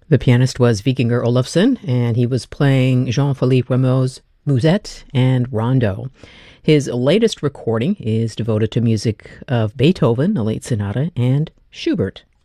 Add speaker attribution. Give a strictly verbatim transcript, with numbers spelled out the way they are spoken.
Speaker 1: The pianist was Vikingur Olafsson, and he was playing Jean-Philippe Rameau's Musette and Rondo. His latest recording is devoted to music of Beethoven, a late sonata, and Schubert,